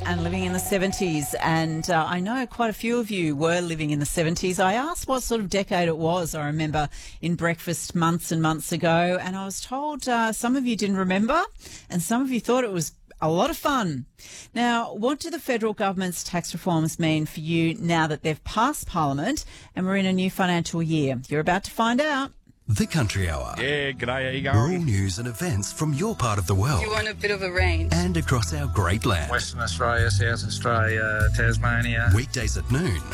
and living in the 70s. And I know quite a few of you were living in the 70s. I asked what sort of decade it was, I remember, in breakfast months and months ago. And I was told some of you didn't remember and some of you thought it was a lot of fun. Now, what do the federal government's tax reforms mean for you now that they've passed Parliament and we're in a new financial year? You're about to find out. The Country Hour. Yeah, g'day, how you going? Rural news and events from your part of the world. You want a bit of a range. And across our great land. Western Australia, South Australia, Tasmania. Weekdays at noon